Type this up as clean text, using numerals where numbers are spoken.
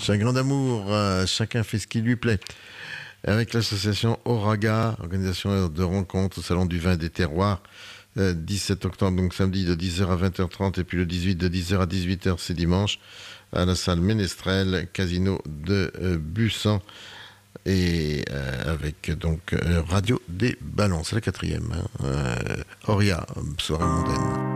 C'est un grand amour, chacun fait ce qui lui plaît. Avec l'association Auraga, organisation de rencontres au Salon du Vin et des Terroirs, 17 octobre, donc samedi de 10h à 20h30 et puis le 18 de 10h à 18h, c'est dimanche, à la salle Ménestrel, casino de Bussan. Et avec donc Radio des Ballons, c'est la quatrième. Auria, soirée mondaine.